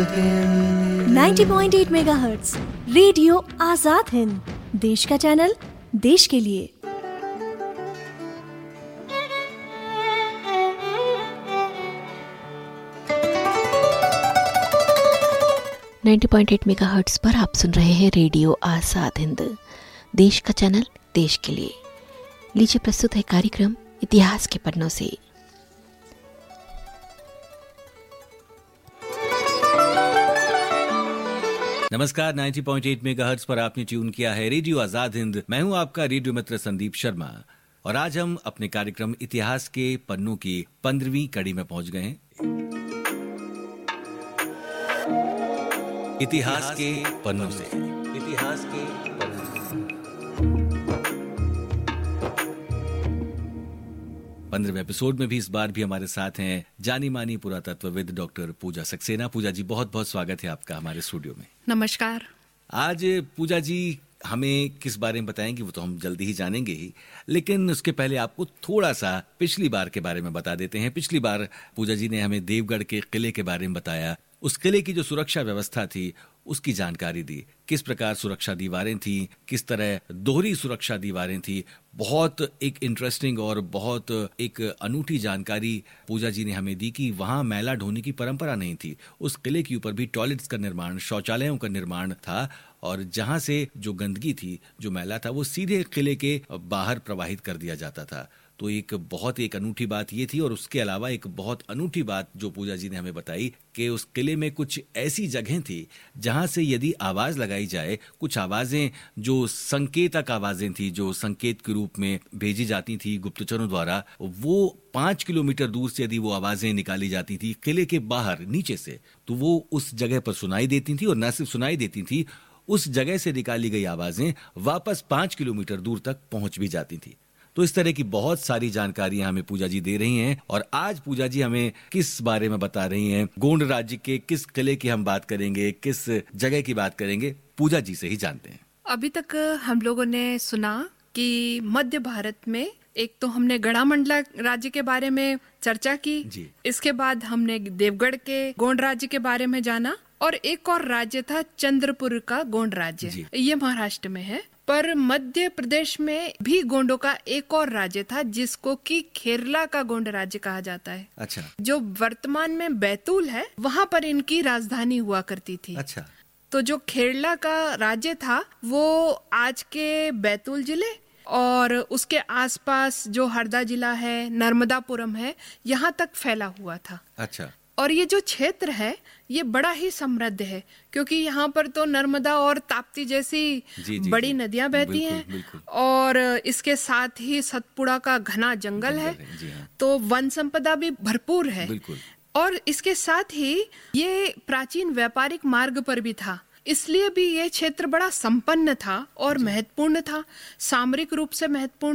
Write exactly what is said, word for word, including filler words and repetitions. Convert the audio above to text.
हिंद। नब्बे पॉइंट आठ megahertz radio Azad Hind, देश का चैनल, देश के लिए। नब्बे पॉइंट आठ मेगाहर्ट्ज पर आप सुन रहे हैं रेडियो आजाद हिंद, देश का चैनल, देश के लिए। लीजिए प्रस्तुत है कार्यक्रम इतिहास के पन्नों से। नमस्कार, नब्बे पॉइंट आठ मेगाहर्ट्ज पर आपने ट्यून किया है रेडियो आजाद हिंद। मैं हूं आपका रेडियो मित्र संदीप शर्मा और आज हम अपने कार्यक्रम इतिहास के पन्नों की पंद्रहवीं कड़ी में पहुंच गए हैं। इतिहास के पन्नों से, इतिहास के पन्नों से। पंद्रहवें एपिसोड में भी इस बार भी हमारे साथ हैं जानी मानी पुरातत्वविद डॉक्टर पूजा सक्सेना। पूजा जी, बहुत बहुत स्वागत है आपका हमारे स्टूडियो में। नमस्कार। आज पूजा जी हमें किस बारे में बताएंगे वो तो हम जल्दी ही जानेंगे ही, लेकिन उसके पहले आपको थोड़ा सा पिछली बार के बारे में बता देते हैं। पिछली बार पूजा जी ने हमें देवगढ़ के किले के बारे में बताया, उस किले की जो सुरक्षा व्यवस्था थी उसकी जानकारी दी, किस प्रकार सुरक्षा दीवारें थी, किस तरह दोहरी सुरक्षा दीवारें थी। बहुत एक इंटरेस्टिंग और बहुत एक अनूठी जानकारी पूजा जी ने हमें दी कि वहां मैला ढोने की परंपरा नहीं थी। उस किले के ऊपर भी टॉयलेट्स का निर्माण, शौचालयों का निर्माण था और जहां से जो गंदगी थी, जो मैला था, वो सीधे किले के बाहर प्रवाहित कर दिया जाता था। तो एक बहुत एक अनूठी बात ये थी। और उसके अलावा एक बहुत अनूठी बात जो पूजा जी ने हमें बताई कि उस किले में कुछ ऐसी जगह थी जहां से यदि आवाज लगाई जाए, कुछ आवाजें जो संकेतक आवाजें थी, जो संकेत के रूप में भेजी जाती थी गुप्तचरों द्वारा, वो पांच किलोमीटर दूर से यदि वो आवाजें निकाली जाती थी किले के बाहर नीचे से, तो वो उस जगह पर सुनाई देती थी। और न सिर्फ सुनाई देती थी, उस जगह से निकाली गई आवाजें वापस पांच किलोमीटर दूर तक पहुंच भी जाती थी। तो इस तरह की बहुत सारी जानकारियां हमें पूजा जी दे रही हैं। और आज पूजा जी हमें किस बारे में बता रही हैं? गोंड राज्य के किस किले की हम बात करेंगे, किस जगह की बात करेंगे, पूजा जी से ही जानते हैं। अभी तक हम लोगों ने सुना कि मध्य भारत में एक तो हमने गढ़ामंडला राज्य के बारे में चर्चा की जी। इसके बाद हमने देवगढ़ के गोंड राज्य के बारे में जाना और एक और राज्य था चंद्रपुर का गोंड राज्य, ये महाराष्ट्र में है। पर मध्य प्रदेश में भी गोंडों का एक और राज्य था जिसको कि खेरला का गोंड राज्य कहा जाता है। अच्छा। जो वर्तमान में बैतूल है, वहाँ पर इनकी राजधानी हुआ करती थी। अच्छा। तो जो खेरला का राज्य था वो आज के बैतूल जिले और उसके आसपास जो हरदा जिला है, नर्मदापुरम है, यहाँ तक फैला हुआ था। अच्छा। और ये जो क्षेत्र है ये बड़ा ही समृद्ध है क्योंकि यहाँ पर तो नर्मदा और ताप्ती जैसी जी, जी, बड़ी जी, नदियां बहती बिल्कुल, हैं बिल्कुल। और इसके साथ ही सतपुड़ा का घना जंगल है, है, जी हाँ। तो वन संपदा भी भरपूर है। बिल्कुल। और इसके साथ ही ये प्राचीन व्यापारिक मार्ग पर भी था, इसलिए भी ये क्षेत्र बड़ा संपन्न था और महत्वपूर्ण था, सामरिक रूप से महत्वपूर्ण